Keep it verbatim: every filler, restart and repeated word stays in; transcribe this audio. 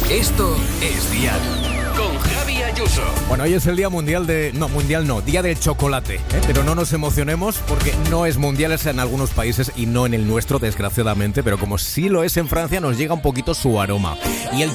Esto es Dial con Javi Ayuso. Bueno, hoy es el día mundial de... No, mundial no, día del chocolate, ¿eh? Pero no nos emocionemos porque no es mundial, es en algunos países y no en el nuestro, desgraciadamente. Pero como sí lo es en Francia, nos llega un poquito su aroma. Y el